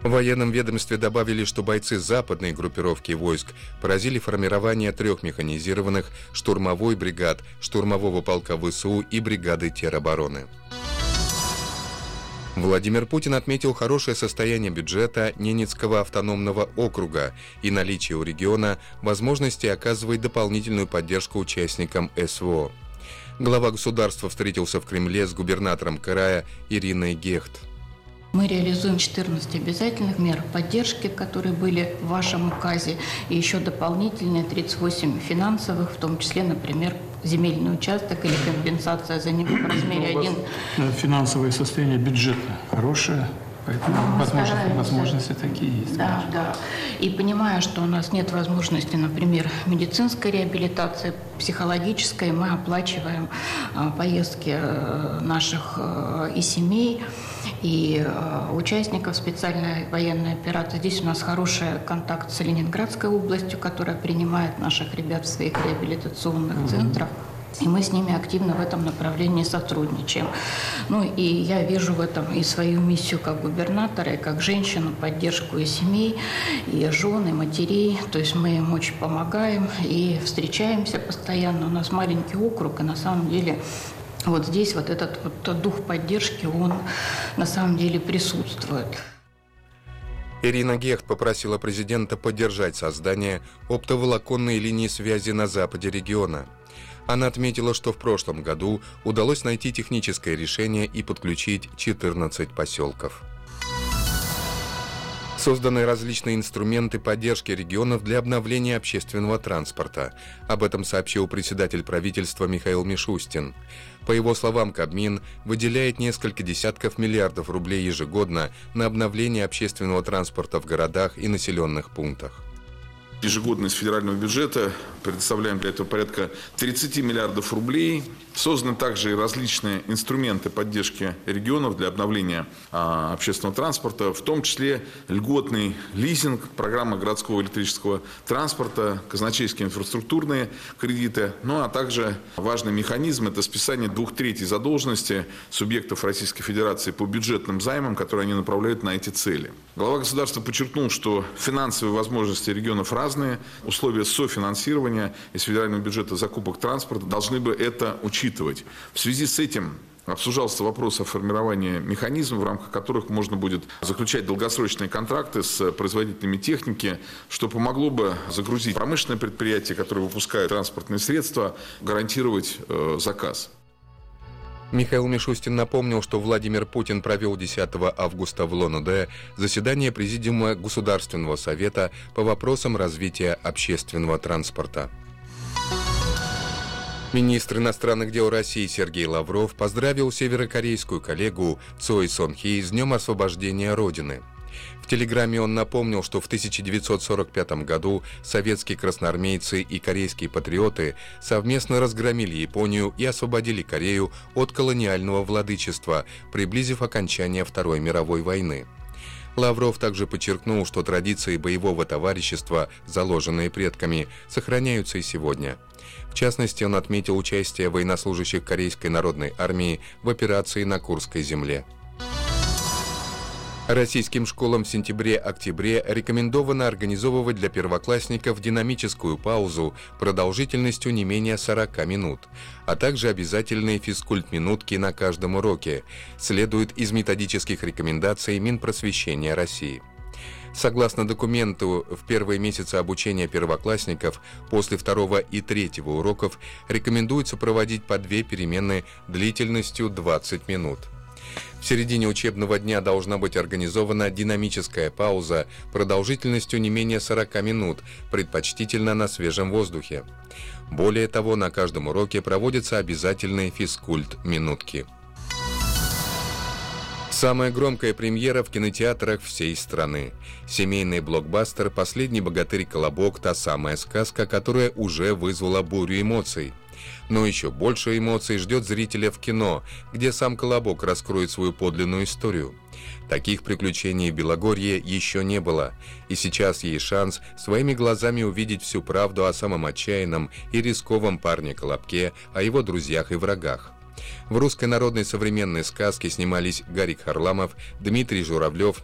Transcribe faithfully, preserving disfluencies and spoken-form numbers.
В военном ведомстве добавили, что бойцы западной группировки войск поразили формирование трех механизированных штурмовой бригад, штурмового полка ВСУ и бригады теробороны. Владимир Путин отметил хорошее состояние бюджета Ненецкого автономного округа и наличие у региона возможности оказывать дополнительную поддержку участникам СВО. Глава государства встретился в Кремле с губернатором края Ириной Гехт. Мы реализуем четырнадцать обязательных мер поддержки, которые были в вашем указе, и еще дополнительные тридцать восемь финансовых, в том числе, например, земельный участок или компенсация за него в размере один. Финансовое состояние бюджета хорошее, поэтому возможности, возможности такие есть. Да, да. И понимая, что у нас нет возможности, например, медицинской реабилитации, психологической, мы оплачиваем а, поездки а, наших а, и семей, и э, участников специальной военной операции. Здесь у нас хороший контакт с Ленинградской областью, которая принимает наших ребят в своих реабилитационных mm-hmm. центрах. И мы с ними активно в этом направлении сотрудничаем. Ну и я вижу в этом и свою миссию как губернатора, и как женщину, поддержку и семей, и жен, и матерей. То есть мы им очень помогаем и встречаемся постоянно. У нас маленький округ, и на самом деле вот здесь вот этот вот дух поддержки, он на самом деле присутствует. Ирина Гехт попросила президента поддержать создание оптоволоконной линии связи на западе региона. Она отметила, что в прошлом году удалось найти техническое решение и подключить четырнадцать поселков. Созданы различные инструменты поддержки регионов для обновления общественного транспорта. Об этом сообщил председатель правительства Михаил Мишустин. По его словам, Кабмин выделяет несколько десятков миллиардов рублей ежегодно на обновление общественного транспорта в городах и населенных пунктах. Ежегодно из федерального бюджета предоставляем для этого порядка тридцати миллиардов рублей. Созданы также и различные инструменты поддержки регионов для обновления а, общественного транспорта, в том числе льготный лизинг, программа городского электрического транспорта, казначейские инфраструктурные кредиты, ну а также важный механизм – это списание двух третей задолженности субъектов Российской Федерации по бюджетным займам, которые они направляют на эти цели. Глава государства подчеркнул, что финансовые возможности регионов разные, условия софинансирования из федерального бюджета закупок транспорта должны бы это учитывать. В связи с этим обсуждался вопрос о формировании механизмов, в рамках которых можно будет заключать долгосрочные контракты с производителями техники, что помогло бы загрузить промышленные предприятия, которые выпускают транспортные средства, гарантировать э, заказ. Михаил Мишустин напомнил, что Владимир Путин провел десятого августа в Улан-Удэ заседание Президиума Государственного совета по вопросам развития общественного транспорта. Министр иностранных дел России Сергей Лавров поздравил северокорейскую коллегу Цой Сон Хи с Днем освобождения Родины. В телеграмме он напомнил, что в тысяча девятьсот сорок пятом году советские красноармейцы и корейские патриоты совместно разгромили Японию и освободили Корею от колониального владычества, приблизив окончание Второй мировой войны. Лавров также подчеркнул, что традиции боевого товарищества, заложенные предками, сохраняются и сегодня. В частности, он отметил участие военнослужащих Корейской народной армии в операции на Курской земле. Российским школам в сентябре-октябре рекомендовано организовывать для первоклассников динамическую паузу продолжительностью не менее сорока минут, а также обязательные физкульт-минутки на каждом уроке, следует из методических рекомендаций Минпросвещения России. Согласно документу, в первые месяцы обучения первоклассников после второго и третьего уроков рекомендуется проводить по две перемены длительностью двадцать минут. В середине учебного дня должна быть организована динамическая пауза продолжительностью не менее сорока минут, предпочтительно на свежем воздухе. Более того, на каждом уроке проводятся обязательные физкульт-минутки. Самая громкая премьера в кинотеатрах всей страны. Семейный блокбастер «Последний богатырь-колобок» – та самая сказка, которая уже вызвала бурю эмоций. Но еще больше эмоций ждет зрителя в кино, где сам Колобок раскроет свою подлинную историю. Таких приключений в Белогорье еще не было, и сейчас есть шанс своими глазами увидеть всю правду о самом отчаянном и рисковом парне Колобке, о его друзьях и врагах. В русской народной современной сказке снимались Гарик Харламов, Дмитрий Журавлев,